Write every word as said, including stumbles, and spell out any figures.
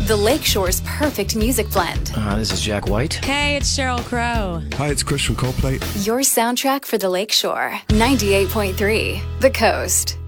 the Lakeshore's perfect music blend. Uh, this is Jack White. Hey, it's Sheryl Crow. Hi, it's Chris from Coldplay. Your soundtrack for the Lakeshore. ninety-eight point three, The Coast.